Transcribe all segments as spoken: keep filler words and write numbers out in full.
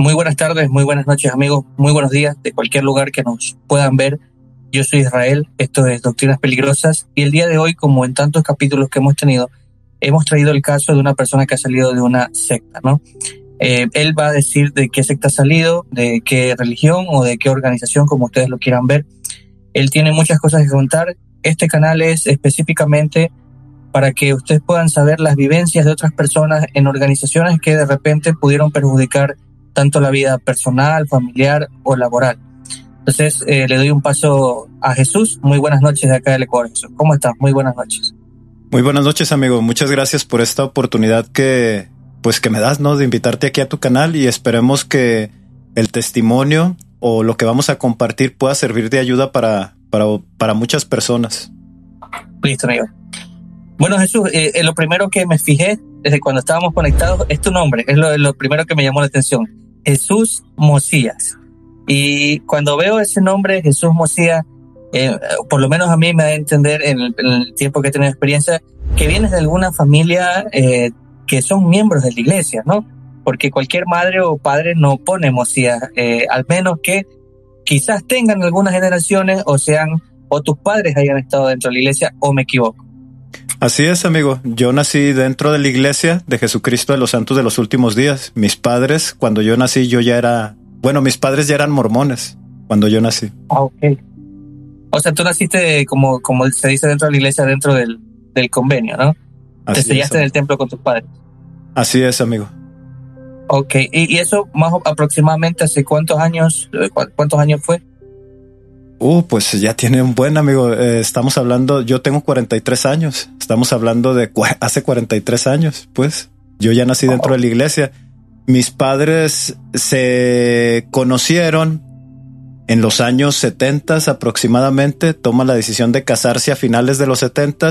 Muy buenas tardes, muy buenas noches, amigos, muy buenos días de cualquier lugar que nos puedan ver. Yo soy Israel, esto es Doctrinas Peligrosas, y el día de hoy, como en tantos capítulos que hemos tenido, hemos traído el caso de una persona que ha salido de una secta, ¿no? Eh, él va a decir de qué secta ha salido, de qué religión o de qué organización, como ustedes lo quieran ver. Él tiene muchas cosas que contar. Este canal es específicamente para que ustedes puedan saber las vivencias de otras personas en organizaciones que de repente pudieron perjudicar tanto la vida personal, familiar o laboral. Entonces, eh, le doy un paso a Jesús. Muy buenas noches de acá del Ecuador, Jesús. ¿Cómo estás? Muy buenas noches. Muy buenas noches, amigo. Muchas gracias por esta oportunidad que, pues, que me das, ¿no? De invitarte aquí a tu canal, y esperemos que el testimonio o lo que vamos a compartir pueda servir de ayuda para, para, para muchas personas. Listo, amigo. Bueno, Jesús, eh, lo primero que me fijé desde cuando estábamos conectados es tu nombre. Es lo, lo primero que me llamó la atención. Jesús Mosías. Y cuando veo ese nombre, Jesús Mosías, eh, por lo menos a mí me da a entender en el, en el tiempo que he tenido experiencia, que vienes de alguna familia eh, que son miembros de la iglesia, ¿no? Porque cualquier madre o padre no pone Mosías, eh, al menos que quizás tengan algunas generaciones o sean, o tus padres hayan estado dentro de la iglesia, o me equivoco. Así es, amigo. Yo nací dentro de la iglesia de Jesucristo de los Santos de los Últimos Días. Mis padres, cuando yo nací, yo ya era... Bueno, mis padres ya eran mormones cuando yo nací. Ah, ok. O sea, tú naciste, como, como se dice dentro de la iglesia, dentro del, del convenio, ¿no? Así Te sellaste es, en el templo con tus padres. Así es, amigo. Ok. ¿Y, y eso más aproximadamente hace cuántos años, cuántos años fue? Uh, pues ya tiene un buen, amigo. Eh, estamos hablando, yo tengo cuarenta y tres años. Estamos hablando de cu- hace cuarenta y tres años, pues. Yo ya nací dentro oh. de la iglesia. Mis padres se conocieron en los años setenta aproximadamente. Toman la decisión de casarse a finales de los setenta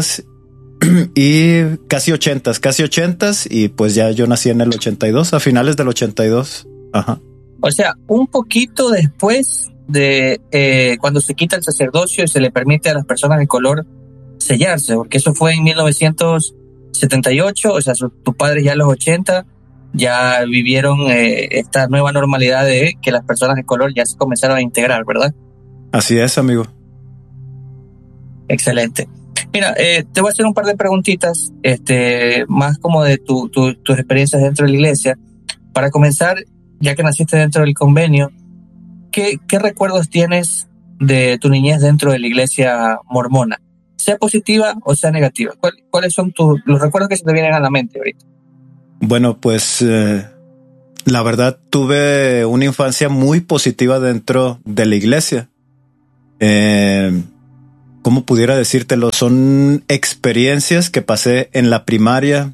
y casi ochenta, casi ochenta, y pues ya yo nací en el ochenta y dos, a finales del ochenta y dos. Ajá. O sea, un poquito después de eh, cuando se quita el sacerdocio y se le permite a las personas de color sellarse, porque eso fue en mil novecientos setenta y ocho, o sea, sus, tus padres ya en los ochenta ya vivieron eh, esta nueva normalidad de que las personas de color ya se comenzaron a integrar, ¿verdad? Así es, amigo. Excelente. Mira, eh, te voy a hacer un par de preguntitas, este, más como de tu, tu, tus experiencias dentro de la iglesia. Para comenzar, ya que naciste dentro del convenio, ¿qué, qué recuerdos tienes de tu niñez dentro de la iglesia mormona? Sea positiva o sea negativa. ¿Cuál, ¿Cuáles son tus, los recuerdos que se te vienen a la mente ahorita? Bueno, pues eh, la verdad tuve una infancia muy positiva dentro de la iglesia. Eh, ¿Cómo pudiera decírtelo? Son experiencias que pasé en la primaria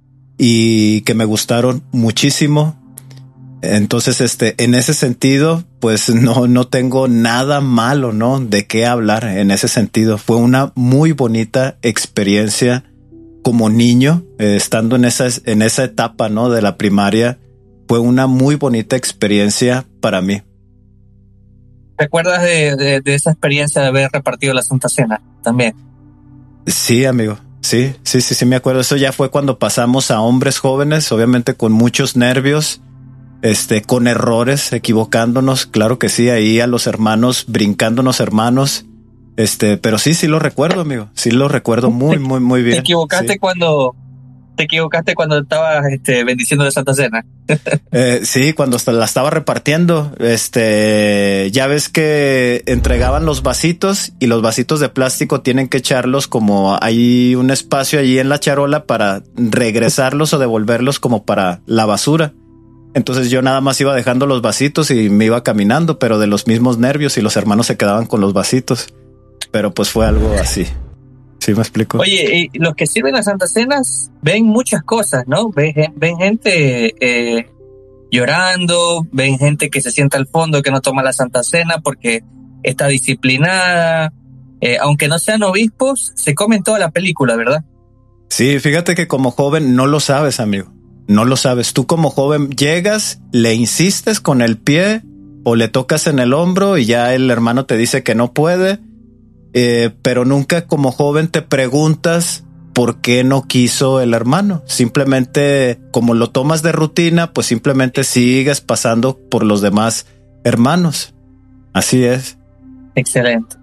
y que me gustaron muchísimo. Entonces, este, en ese sentido, pues no, no tengo nada malo, ¿no? De qué hablar en ese sentido. Fue una muy bonita experiencia como niño, eh, estando en esa, en esa etapa, ¿no? De la primaria. Fue una muy bonita experiencia para mí. ¿Recuerdas de, de, de esa experiencia de haber repartido la Santa Cena también? Sí, amigo. Sí, sí, sí, sí me acuerdo. Eso ya fue cuando pasamos a hombres jóvenes, obviamente con muchos nervios, este, con errores, equivocándonos. Claro que sí, ahí a los hermanos, brincándonos hermanos. Este, pero sí, sí lo recuerdo, amigo. Sí lo recuerdo muy, muy, muy bien. ¿Te equivocaste sí. cuando te equivocaste cuando estabas este, bendiciendo la Santa Cena? eh, sí, cuando la estaba repartiendo. Este, ya ves que entregaban los vasitos y los vasitos de plástico tienen que echarlos como hay un espacio allí en la charola para regresarlos o devolverlos como para la basura. Entonces yo nada más iba dejando los vasitos y me iba caminando, pero de los mismos nervios, y los hermanos se quedaban con los vasitos. Pero pues fue algo así. ¿Sí me explico? Oye, y los que sirven las Santas Cenas ven muchas cosas, ¿no? Ven, ven gente eh, llorando, ven gente que se sienta al fondo, que no toma la Santa Cena porque está disciplinada. Eh, aunque no sean obispos, se comen toda la película, ¿verdad? Sí, fíjate que como joven no lo sabes, amigo. No lo sabes. Tú como joven llegas, le insistes con el pie o le tocas en el hombro y ya el hermano te dice que no puede. Eh, pero nunca como joven te preguntas por qué no quiso el hermano. Simplemente, como lo tomas de rutina, pues simplemente sigues pasando por los demás hermanos. Así es. Excelente.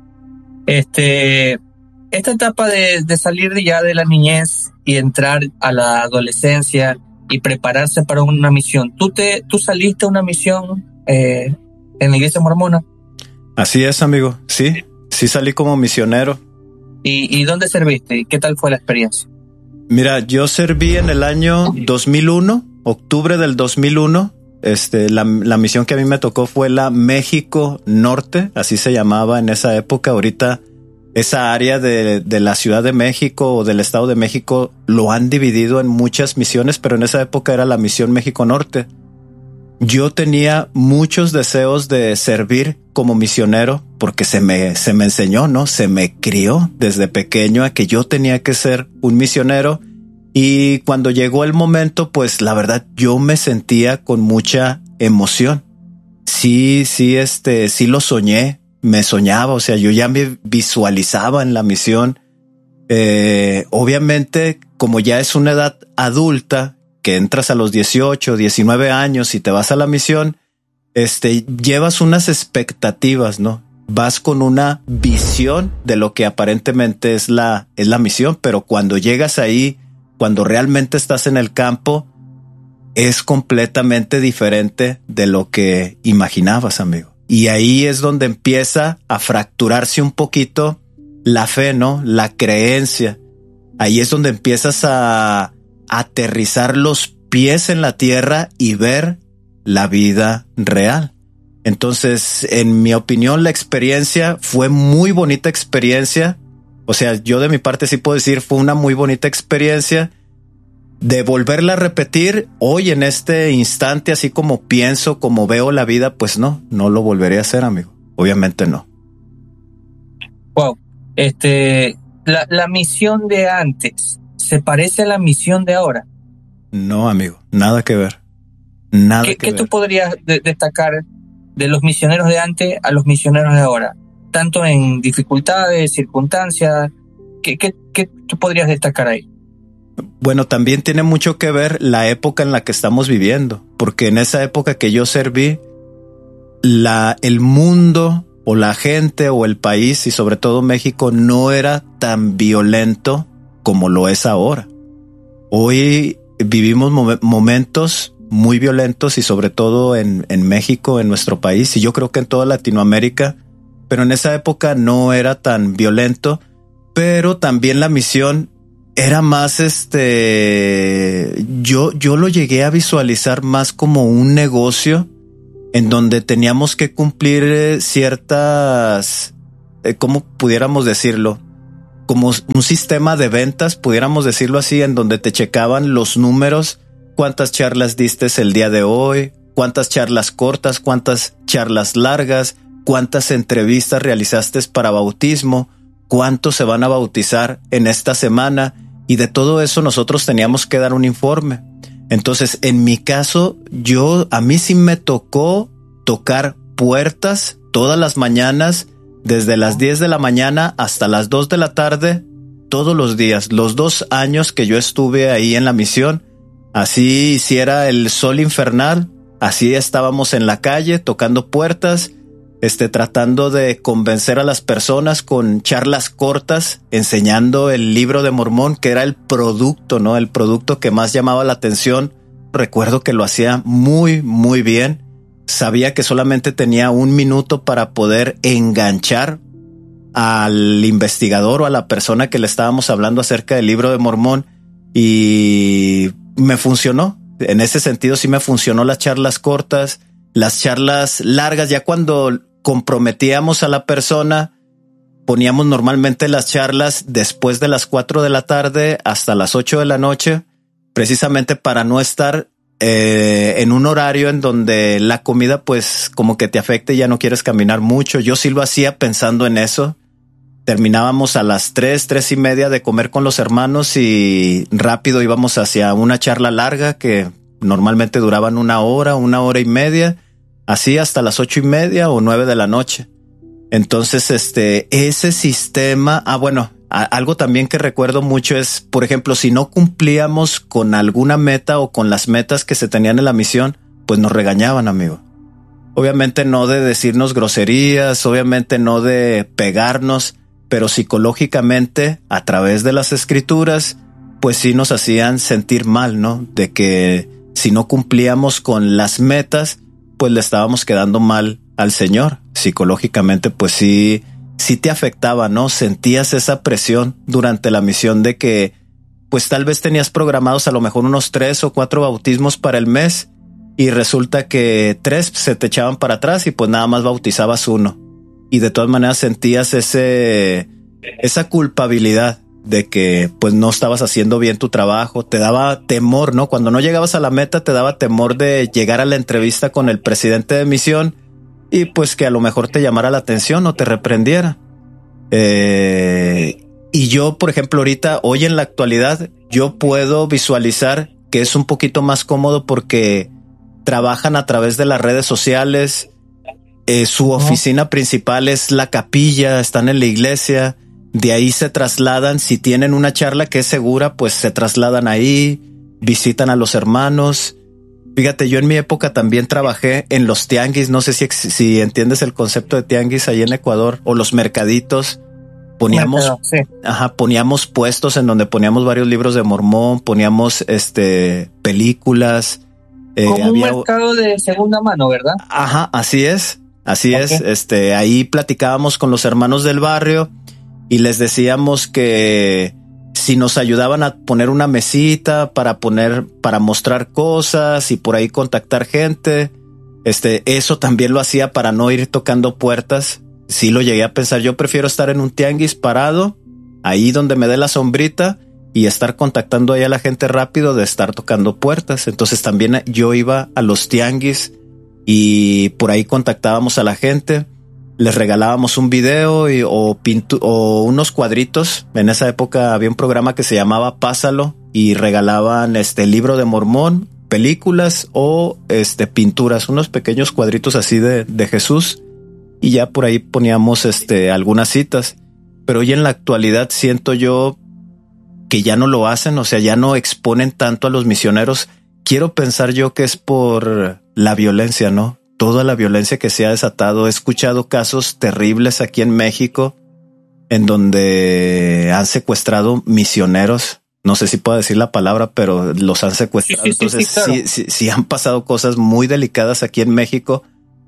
Este, esta etapa de, de salir ya de la niñez y entrar a la adolescencia y prepararse para una misión. ¿Tú te, tú saliste a una misión eh, en la iglesia mormona? Así es, amigo. Sí, sí salí como misionero. ¿Y, y dónde serviste? ¿Qué tal fue la experiencia? Mira, yo serví en el año dos mil uno, octubre del dos mil uno. Este, la, la misión que a mí me tocó fue la México Norte, así se llamaba en esa época. Ahorita esa área de, de la Ciudad de México o del Estado de México lo han dividido en muchas misiones, pero en esa época era la misión México Norte. Yo tenía muchos deseos de servir como misionero porque se me, se me enseñó, ¿no? Se me crió desde pequeño a que yo tenía que ser un misionero. Y cuando llegó el momento, pues la verdad yo me sentía con mucha emoción. Sí, sí, este, sí lo soñé, me soñaba, o sea, yo ya me visualizaba en la misión. Eh, obviamente, como ya es una edad adulta, que entras a los dieciocho, diecinueve años y te vas a la misión, este, llevas unas expectativas, ¿no? Vas con una visión de lo que aparentemente es la, es la misión, pero cuando llegas ahí, cuando realmente estás en el campo, es completamente diferente de lo que imaginabas, amigo. Y ahí es donde empieza a fracturarse un poquito la fe, ¿no? La creencia. Ahí es donde empiezas a aterrizar los pies en la tierra y ver la vida real. Entonces, en mi opinión, la experiencia fue muy bonita experiencia. O sea, yo de mi parte sí puedo decir, fue una muy bonita experiencia. De volverla a repetir hoy en este instante, así como pienso, como veo la vida, pues no, no lo volveré a hacer, amigo. Obviamente no. Wow. Este, la, la misión de antes, ¿se parece a la misión de ahora? No, amigo, nada que ver. Nada ¿Qué, que ¿qué ver. tú podrías de, destacar de los misioneros de antes a los misioneros de ahora? Tanto en dificultades, circunstancias, ¿qué, qué, qué tú podrías destacar ahí? Bueno, también tiene mucho que ver la época en la que estamos viviendo, porque en esa época que yo serví, la, el mundo o la gente o el país y sobre todo México no era tan violento como lo es ahora. Hoy vivimos mo- momentos muy violentos y sobre todo en, en México, en nuestro país, y yo creo que en toda Latinoamérica, pero en esa época no era tan violento, pero también la misión era más este, yo, yo lo llegué a visualizar más como un negocio en donde teníamos que cumplir ciertas, eh, ¿cómo pudiéramos decirlo? Como un sistema de ventas, pudiéramos decirlo así, en donde te checaban los números, cuántas charlas diste el día de hoy, cuántas charlas cortas, cuántas charlas largas, cuántas entrevistas realizaste para bautismo, cuántos se van a bautizar en esta semana, y de todo eso nosotros teníamos que dar un informe. Entonces, en mi caso, yo, a mí sí me tocó tocar puertas todas las mañanas, desde las diez de la mañana hasta las dos de la tarde, todos los días, los dos años que yo estuve ahí en la misión. Así hiciera el sol infernal, así estábamos en la calle tocando puertas, este, tratando de convencer a las personas con charlas cortas, enseñando el libro de Mormón, que era el producto, ¿no? El producto que más llamaba la atención. Recuerdo que lo hacía muy, muy bien. Sabía que solamente tenía un minuto para poder enganchar al investigador o a la persona que le estábamos hablando acerca del libro de Mormón, y me funcionó. En ese sentido sí me funcionó las charlas cortas, las charlas largas. Ya cuando comprometíamos a la persona, poníamos normalmente las charlas después de las cuatro de la tarde hasta las ocho de la noche, precisamente para no estar eh, en un horario en donde la comida pues como que te afecte y ya no quieres caminar mucho. Yo sí lo hacía pensando en eso. Terminábamos a las tres, tres y media de comer con los hermanos y rápido íbamos hacia una charla larga que normalmente duraban una hora, una hora y media, así hasta las ocho y media o nueve de la noche. Entonces, este, ese sistema, ah, bueno, A- algo también que recuerdo mucho es, por ejemplo, si no cumplíamos con alguna meta o con las metas que se tenían en la misión, pues nos regañaban, amigo. Obviamente no de decirnos groserías, obviamente no de pegarnos, pero psicológicamente, a través de las escrituras, pues sí nos hacían sentir mal, ¿no? De que si no cumplíamos con las metas, pues le estábamos quedando mal al Señor. Psicológicamente, pues sí, sí te afectaba, ¿no? Sentías esa presión durante la misión de que, pues tal vez tenías programados a lo mejor unos tres o cuatro bautismos para el mes y resulta que tres se te echaban para atrás y pues nada más bautizabas uno. Y de todas maneras sentías ese, esa culpabilidad de que pues no estabas haciendo bien tu trabajo, te daba temor, ¿no? Cuando no llegabas a la meta te daba temor de llegar a la entrevista con el presidente de misión y pues que a lo mejor te llamara la atención o te reprendiera. Eh, y yo, por ejemplo, ahorita, hoy en la actualidad, yo puedo visualizar que es un poquito más cómodo porque trabajan a través de las redes sociales. Eh, su oficina principal es la capilla, están en la iglesia. De ahí se trasladan, si tienen una charla que es segura, pues se trasladan ahí, visitan a los hermanos. Fíjate, yo en mi época también trabajé en los tianguis, no sé si, si entiendes el concepto de tianguis ahí en Ecuador, o los mercaditos. Poníamos, Mercado, sí. ajá, poníamos puestos en donde poníamos varios libros de Mormón, poníamos este películas. Eh, Como había, un mercado de segunda mano, ¿verdad? Ajá, así es, así okay. es. Este, ahí platicábamos con los hermanos del barrio y les decíamos que si nos ayudaban a poner una mesita para poner, para mostrar cosas y por ahí contactar gente, este, eso también lo hacía para no ir tocando puertas. Sí lo llegué a pensar, yo prefiero estar en un tianguis parado, ahí donde me dé la sombrita y estar contactando ahí a la gente rápido de estar tocando puertas. Entonces también yo iba a los tianguis y por ahí contactábamos a la gente. Les regalábamos un video y, o, pintu o unos cuadritos. En esa época había un programa que se llamaba Pásalo y regalaban este libro de Mormón, películas o este pinturas, unos pequeños cuadritos así de, de Jesús. Y ya por ahí poníamos este algunas citas. Pero hoy en la actualidad siento yo que ya no lo hacen, o sea, ya no exponen tanto a los misioneros. Quiero pensar yo que es por la violencia, ¿no? Toda la violencia que se ha desatado. He escuchado casos terribles aquí en México en donde han secuestrado misioneros. No sé si puedo decir la palabra, pero los han secuestrado. Sí, sí, Entonces sí, claro. sí, sí, sí han pasado cosas muy delicadas aquí en México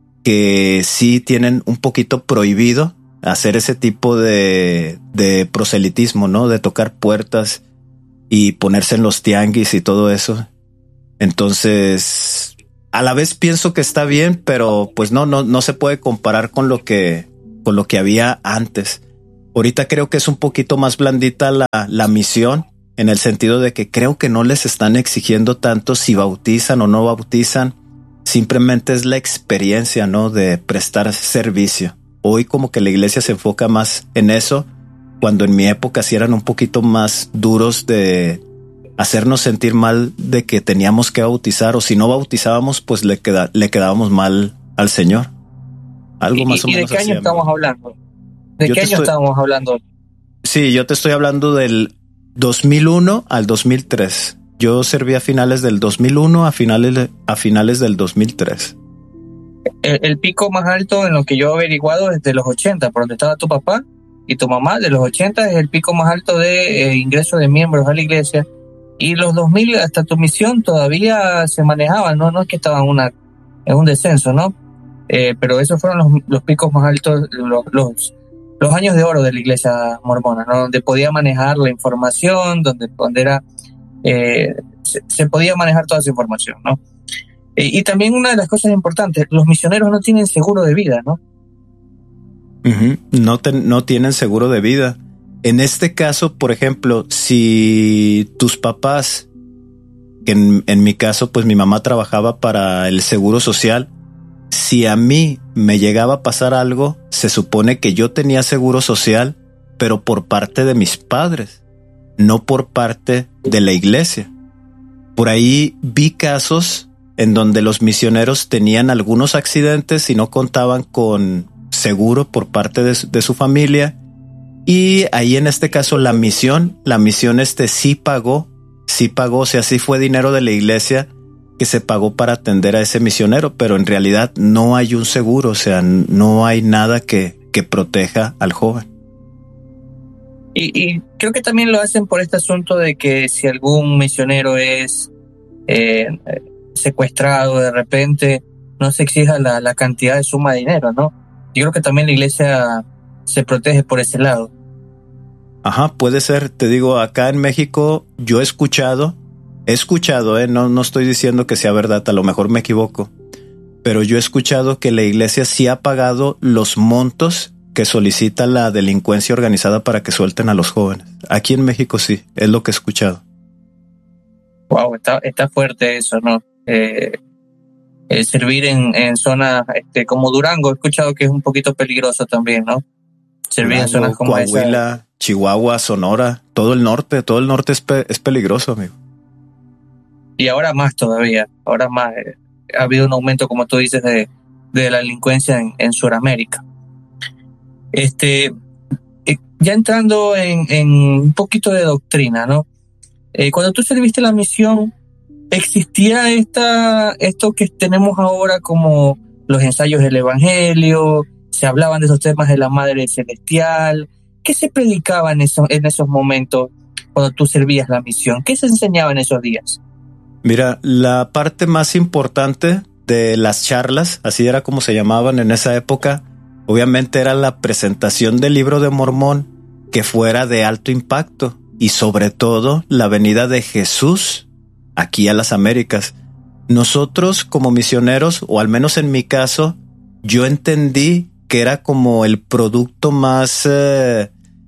que sí tienen un poquito prohibido hacer ese tipo de, de proselitismo, ¿no? De tocar puertas y ponerse en los tianguis y todo eso. Entonces, a la vez pienso que está bien, pero pues no, no, no se puede comparar con lo que, con lo que había antes. Ahorita creo que es un poquito más blandita la, la misión, en el sentido de que creo que no les están exigiendo tanto si bautizan o no bautizan. Simplemente es la experiencia, ¿no? De prestar servicio. Hoy como que la iglesia se enfoca más en eso, cuando en mi época sí eran un poquito más duros de hacernos sentir mal de que teníamos que bautizar, o si no bautizábamos, pues le, queda, le quedábamos mal al Señor. Algo ¿Y, más o y menos de qué año así, estamos amigo. hablando? ¿De Yo qué año estoy, estamos hablando? Sí, yo te estoy hablando del dos mil uno al dos mil tres. Yo serví a finales del dos mil uno a finales, a finales del dos mil tres. El, el pico más alto en lo que yo he averiguado es de los ochenta, por donde estaba tu papá y tu mamá. De los ochenta es el pico más alto de eh, ingreso de miembros a la iglesia. Y los dos mil hasta tu misión todavía se manejaban, no, no es que estaban una, en un descenso, ¿no? Eh, pero esos fueron los, los picos más altos, los, los, los años de oro de la iglesia mormona, ¿no? Donde podía manejar la información, donde, donde era, eh, se, se podía manejar toda esa información, ¿no? Eh, y también una de las cosas importantes, los misioneros no tienen seguro de vida, ¿no? Uh-huh. No, te, no tienen seguro de vida. En este caso, por ejemplo, si tus papás, que en, en mi caso, pues mi mamá trabajaba para el Seguro Social, si a mí me llegaba a pasar algo, se supone que yo tenía seguro social, pero por parte de mis padres, no por parte de la iglesia. Por ahí vi casos en donde los misioneros tenían algunos accidentes y no contaban con seguro por parte de, de su familia. Y ahí en este caso la misión, la misión este sí pagó, sí pagó, o sea, sí fue dinero de la iglesia que se pagó para atender a ese misionero, pero en realidad no hay un seguro, o sea, no hay nada que, que proteja al joven. Y, y creo que también lo hacen por este asunto de que si algún misionero es eh, secuestrado de repente, no se exija la, la cantidad de suma de dinero, ¿no? Yo creo que también la iglesia se protege por ese lado. Ajá, puede ser. Te digo, acá en México yo he escuchado, he escuchado, eh, no, no estoy diciendo que sea verdad, a lo mejor me equivoco, pero yo he escuchado que la iglesia sí ha pagado los montos que solicita la delincuencia organizada para que suelten a los jóvenes. Aquí en México sí, es lo que he escuchado. Wow, está, está fuerte eso, ¿no? Eh, eh, servir en, en zonas este, como Durango, he escuchado que es un poquito peligroso también, ¿no? Servir Durango, en zonas como Coahuila, esa. Chihuahua, Sonora, todo el norte, todo el norte es, pe- es peligroso, amigo. Y ahora más todavía, ahora más. Eh, ha habido un aumento, como tú dices, de, de la delincuencia en, en Sudamérica. Este, eh, ya entrando en, en un poquito de doctrina, ¿no? Eh, cuando tú serviste la misión, ¿existía esta, esto que tenemos ahora como los ensayos del Evangelio? ¿Se hablaban de esos temas de la Madre Celestial? ¿Qué se predicaba en, eso, en esos momentos cuando tú servías la misión? ¿Qué se enseñaba en esos días? Mira, la parte más importante de las charlas, así era como se llamaban en esa época, obviamente era la presentación del Libro de Mormón que fuera de alto impacto y sobre todo la venida de Jesús aquí a las Américas. Nosotros como misioneros, o al menos en mi caso, yo entendí que era como el producto más eh,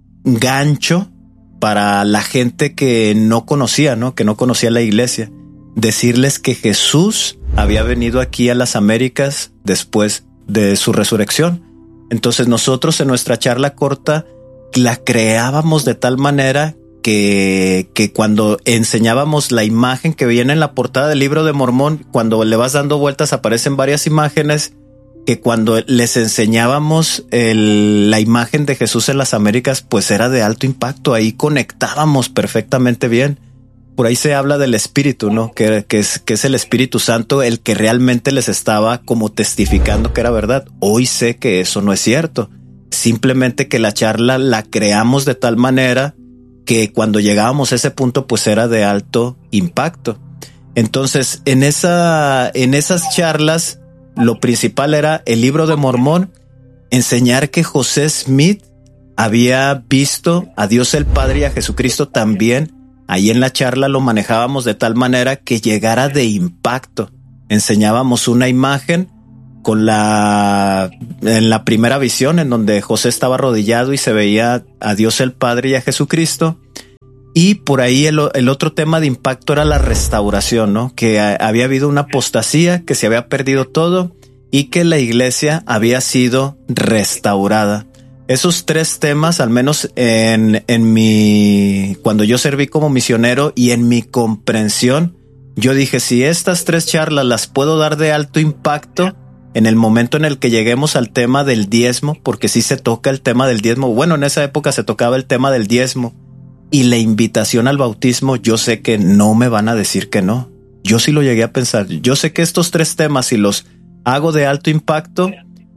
gancho para la gente que no conocía, ¿no? Que no conocía la iglesia. Decirles que Jesús había venido aquí a las Américas después de su resurrección. Entonces nosotros en nuestra charla corta la creábamos de tal manera que, que cuando enseñábamos la imagen que viene en la portada del Libro de Mormón, cuando le vas dando vueltas aparecen varias imágenes, que cuando les enseñábamos el, la imagen de Jesús en las Américas, pues era de alto impacto, ahí conectábamos perfectamente bien. Por ahí se habla del Espíritu, ¿no? Que, que, es, que es el Espíritu Santo el que realmente les estaba como testificando que era verdad. Hoy sé que eso no es cierto. Simplemente que la charla la creamos de tal manera que cuando llegábamos a ese punto, pues era de alto impacto. Entonces, en esa, en esas charlas, lo principal era el Libro de Mormón, enseñar que José Smith había visto a Dios el Padre y a Jesucristo también. Ahí en la charla lo manejábamos de tal manera que llegara de impacto. Enseñábamos una imagen con la, en la primera visión en donde José estaba arrodillado y se veía a Dios el Padre y a Jesucristo. Y por ahí el, el otro tema de impacto era la restauración, ¿no? Que a, había habido una apostasía, que se había perdido todo y que la iglesia había sido restaurada. Esos tres temas, al menos en, en mi, cuando yo serví como misionero y en mi comprensión, yo dije, si estas tres charlas las puedo dar de alto impacto en el momento en el que lleguemos al tema del diezmo, porque sí se toca el tema del diezmo. Bueno, en esa época se tocaba el tema del diezmo y la invitación al bautismo. Yo sé que no me van a decir que no. Yo sí lo llegué a pensar. Yo sé que estos tres temas, si los hago de alto impacto,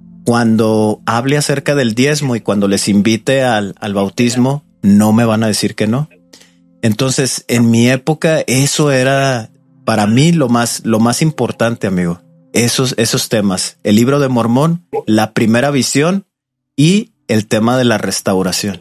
cuando hable acerca del diezmo y cuando les invite al, al bautismo, no me van a decir que no. Entonces, en mi época, eso era para mí lo más, lo más importante, amigo. Esos, esos temas. El Libro de Mormón, la primera visión y el tema de la restauración.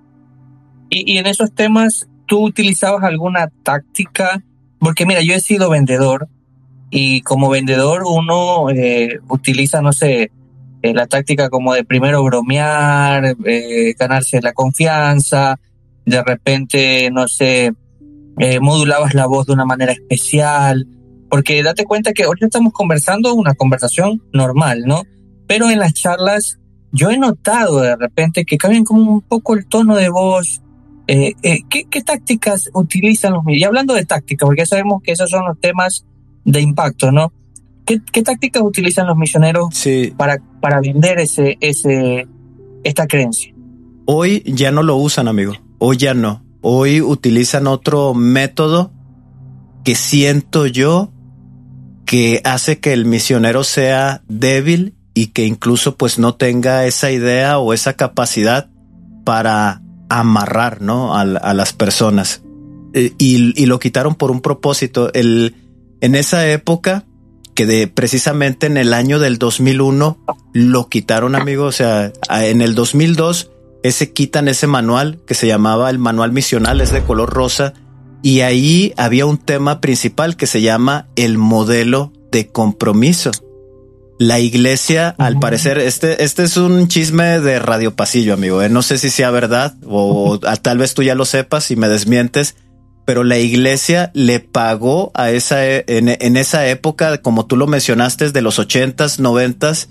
Y, y en esos temas, ¿tú utilizabas alguna táctica? Porque mira, yo he sido vendedor y como vendedor uno eh, utiliza, no sé, Eh, la táctica como de primero bromear, eh, ganarse la confianza, de repente, no sé, eh, modulabas la voz de una manera especial, porque date cuenta que ahorita estamos conversando una conversación normal, ¿no? Pero en las charlas yo he notado de repente que cambian como un poco el tono de voz. Eh, eh, ¿qué, ¿Qué tácticas utilizan los medios? Y hablando de tácticas, porque ya sabemos que esos son los temas de impacto, ¿no? ¿Qué, qué tácticas utilizan los misioneros sí. para, para vender ese, ese, esta creencia? Hoy ya no lo usan, amigo. Hoy ya no. Hoy utilizan otro método que siento yo que hace que el misionero sea débil y que incluso pues no tenga esa idea o esa capacidad para amarrar, ¿no? a, a las personas. Y, y lo quitaron por un propósito. El, en esa época, que de precisamente en el año del dos mil uno lo quitaron, amigo. O sea, en el dos mil dos ese quitan ese manual que se llamaba el manual misional, es de color rosa. Y ahí había un tema principal que se llama el modelo de compromiso. La iglesia, al parecer, este, este es un chisme de Radio Pasillo, amigo. ¿eh? No sé si sea verdad o tal vez tú ya lo sepas y me desmientes, pero la iglesia le pagó a esa, en, en esa época, como tú lo mencionaste, de los ochentas, noventas,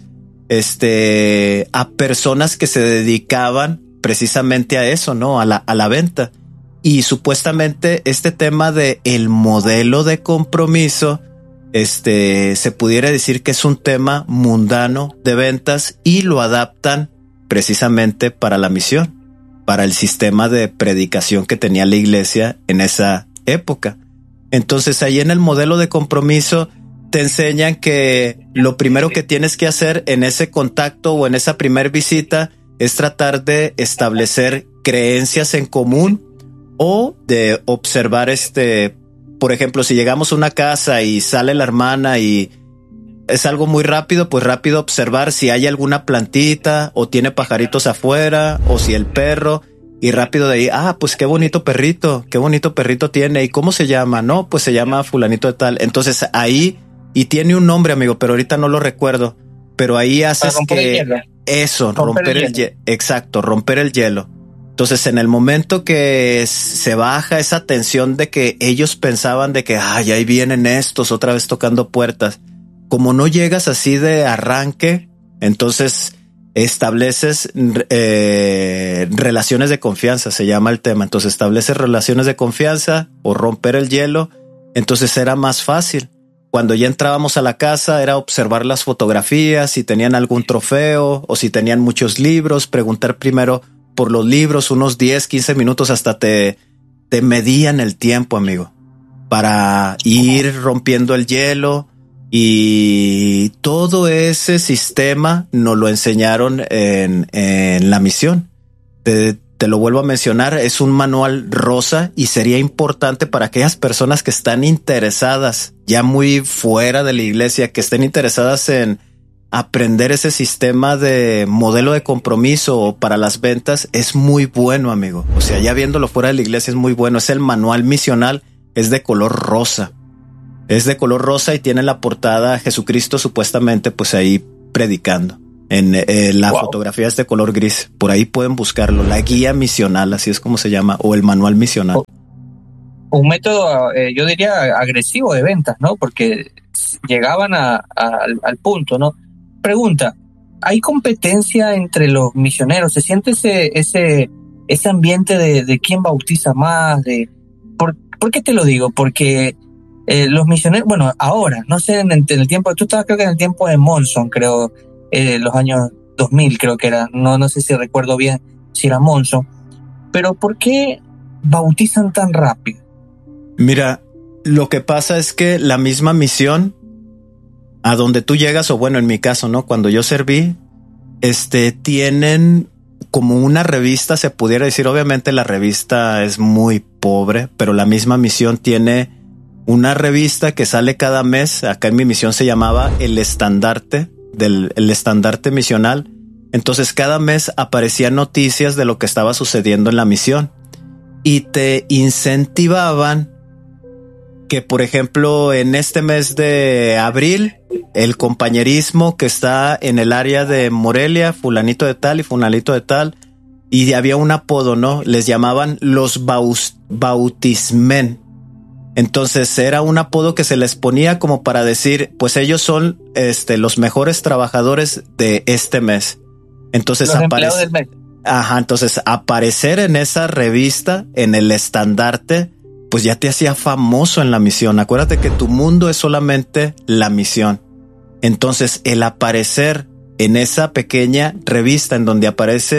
este, a personas que se dedicaban precisamente a eso, ¿no? A la, a la venta. Y supuestamente este tema de el modelo de compromiso, este, se pudiera decir que es un tema mundano de ventas y lo adaptan precisamente para la misión, para el sistema de predicación que tenía la iglesia en esa época. Entonces ahí en el modelo de compromiso te enseñan que lo primero que tienes que hacer en ese contacto o en esa primer visita es tratar de establecer creencias en común o de observar este, por ejemplo, si llegamos a una casa y sale la hermana y es algo muy rápido, pues rápido observar si hay alguna plantita o tiene pajaritos afuera o si el perro, y rápido de ahí, ah, pues qué bonito perrito, qué bonito perrito tiene. ¿Y cómo se llama? No, pues se llama fulanito de tal. Entonces ahí, y tiene un nombre, amigo, pero ahorita no lo recuerdo, pero ahí haces que eso, romper, romper el, el hielo. Exacto, romper el hielo. Entonces, en el momento que se baja esa tensión de que ellos pensaban de que, ay, ahí vienen estos otra vez tocando puertas, como no llegas así de arranque, entonces estableces eh, relaciones de confianza, se llama el tema. Entonces estableces relaciones de confianza o romper el hielo. Entonces era más fácil. Cuando ya entrábamos a la casa era observar las fotografías, si tenían algún trofeo o si tenían muchos libros, preguntar primero por los libros, unos diez, quince minutos, hasta te, te medían el tiempo, amigo, para ir rompiendo el hielo. Y todo ese sistema nos lo enseñaron en, en la misión. Te, te lo vuelvo a mencionar, es un manual rosa y sería importante para aquellas personas que están interesadas, ya muy fuera de la iglesia, que estén interesadas en aprender ese sistema de modelo de compromiso para las ventas. Es muy bueno, amigo. O sea, ya viéndolo fuera de la iglesia es muy bueno. Es el manual misional, es de color rosa. Es de color rosa y tiene la portada Jesucristo supuestamente pues ahí predicando. En eh, la wow. fotografía es de color gris. Por ahí pueden buscarlo. La guía misional, así es como se llama, o el manual misional. Un método, eh, yo diría, agresivo de ventas, ¿no? Porque llegaban a, a, al, al punto, ¿no? Pregunta, ¿hay competencia entre los misioneros? ¿Se siente ese ese ese ambiente de, de quién bautiza más? De ¿por, ¿Por qué te lo digo? Porque eh, los misioneros, bueno, ahora, no sé, en el, en el tiempo, tú estabas creo que en el tiempo de Monson, creo, eh, los años dos mil creo que era, no, no sé si recuerdo bien si era Monson, pero ¿por qué bautizan tan rápido? Mira, lo que pasa es que la misma misión a donde tú llegas, o bueno, en mi caso, ¿no? Cuando yo serví, este, tienen como una revista, se pudiera decir, obviamente la revista es muy pobre, pero la misma misión tiene una revista que sale cada mes. Acá en mi misión se llamaba El Estandarte, del el Estandarte Misional. Entonces cada mes aparecían noticias de lo que estaba sucediendo en la misión y te incentivaban que, por ejemplo, en este mes de abril, el compañerismo que está en el área de Morelia, fulanito de tal y fulanito de tal, y había un apodo, ¿no? Les llamaban los baus, bautismen. Entonces era un apodo que se les ponía como para decir, pues ellos son este, los mejores trabajadores de este mes. Entonces aparece, del mes. Ajá, entonces aparecer en esa revista, en el estandarte, pues ya te hacía famoso en la misión. Acuérdate que tu mundo es solamente la misión. Entonces el aparecer en esa pequeña revista en donde apareces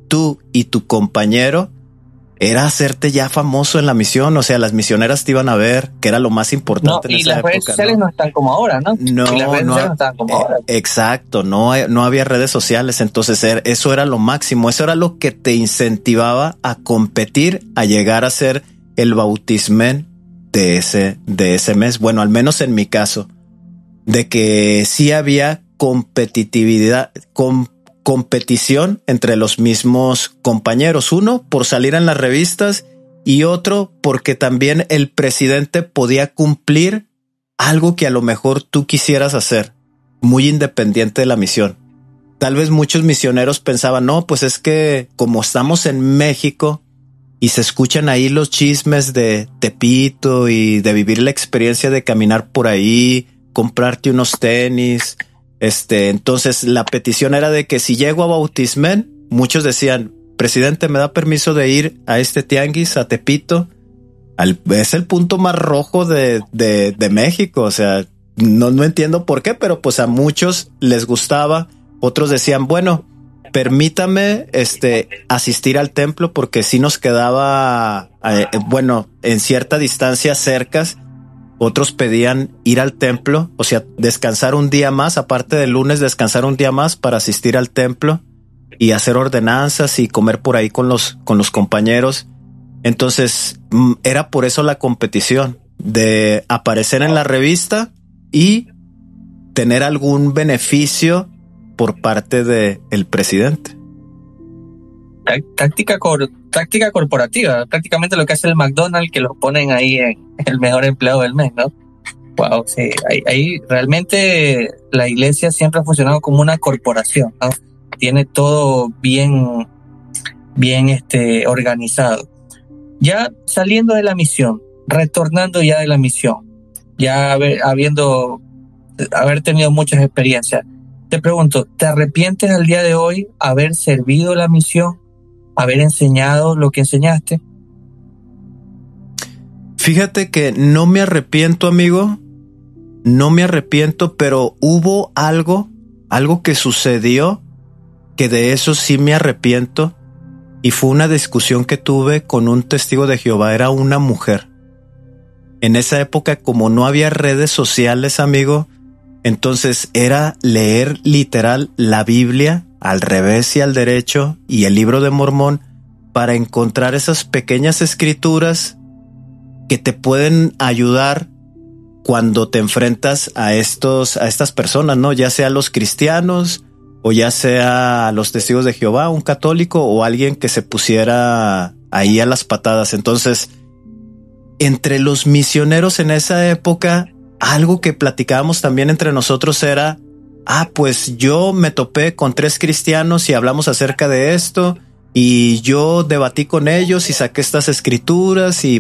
tú y tu compañero era hacerte ya famoso en la misión. O sea, las misioneras te iban a ver, que era lo más importante no, en esa época. Y las redes sociales ¿no? no están como ahora, ¿no? No, y las redes no, sociales no están como eh, ahora. Exacto, no, no había redes sociales, entonces eso era lo máximo, eso era lo que te incentivaba a competir, a llegar a ser el bautismen de ese, de ese mes. Bueno, al menos en mi caso, de que sí había competitividad, com, competición entre los mismos compañeros. Uno, por salir en las revistas, y otro, porque también el presidente podía cumplir algo que a lo mejor tú quisieras hacer, muy independiente de la misión. Tal vez muchos misioneros pensaban, no, pues es que como estamos en México y se escuchan ahí los chismes de Tepito y de vivir la experiencia de caminar por ahí, comprarte unos tenis, este, entonces la petición era de que si llego a Bautismen, muchos decían, presidente, ¿me da permiso de ir a este tianguis, a Tepito? Al, es el punto más rojo de, de, de México. O sea, no, no entiendo por qué, pero pues a muchos les gustaba. Otros decían, bueno, permítame este, asistir al templo porque sí nos quedaba, eh, bueno, en cierta distancia cercas. Otros pedían ir al templo, o sea, descansar un día más, aparte del lunes, descansar un día más para asistir al templo y hacer ordenanzas y comer por ahí con los, con los compañeros. Entonces era por eso la competición de aparecer en la revista y tener algún beneficio por parte de el presidente. Táctica, cor, táctica corporativa, prácticamente lo que hace el McDonald's, que lo ponen ahí en el mejor empleado del mes, ¿no? Wow, sí, ahí, ahí realmente la iglesia siempre ha funcionado como una corporación, ¿no? Tiene todo bien, bien este, organizado. Ya saliendo de la misión, retornando ya de la misión, ya haber, habiendo haber tenido muchas experiencias, te pregunto, ¿te arrepientes al día de hoy haber servido la misión, haber enseñado lo que enseñaste? Fíjate que no me arrepiento, amigo, no me arrepiento, pero hubo algo, algo que sucedió que de eso sí me arrepiento. Y fue una discusión que tuve con un testigo de Jehová, era una mujer. En esa época, como no había redes sociales, amigo, entonces era leer literal la Biblia al revés y al derecho y el libro de Mormón para encontrar esas pequeñas escrituras que te pueden ayudar cuando te enfrentas a estos, a estas personas, ¿no? Ya sea los cristianos, o ya sea los testigos de Jehová, un católico o alguien que se pusiera ahí a las patadas. Entonces, entre los misioneros en esa época, algo que platicábamos también entre nosotros era, ah, pues yo me topé con tres cristianos y hablamos acerca de esto y yo debatí con ellos y saqué estas escrituras y